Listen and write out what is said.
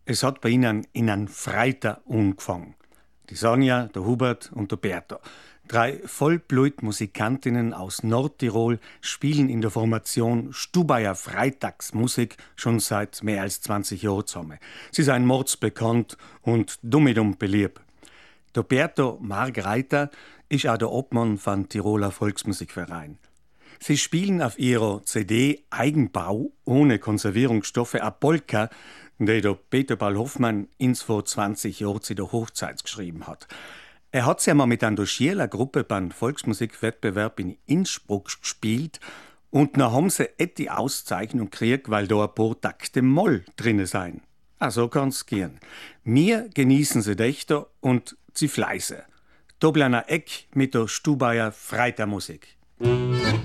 Es hat bei ihnen in einem Freitag angefangen. Die Sonja, der Hubert und der Bertha. 3 Vollblutmusikantinnen aus Nordtirol spielen in der Formation Stubaier Freitagsmusik schon seit mehr als 20 Jahren zusammen. Sie sind mordsbekannt und dummedum beliebt. Der Bertha Margreiter ist auch der Obmann von Tiroler Volksmusikverein. Sie spielen auf ihrer CD Eigenbau ohne Konservierungsstoffe a Polka, die der Peter Paul Hoffmann ins vor 20 Jahren zu der Hochzeit geschrieben hat. Er hat sie einmal mit einer Schieler Gruppe beim Volksmusikwettbewerb in Innsbruck gespielt und dann haben sie die Auszeichnung gekriegt, weil da ein paar Takte Moll drinne sein. So kann's gehen. Wir genießen sie Dächter und sie Fleiße. Doblaner Eck mit der Stubaier Freitagmusik.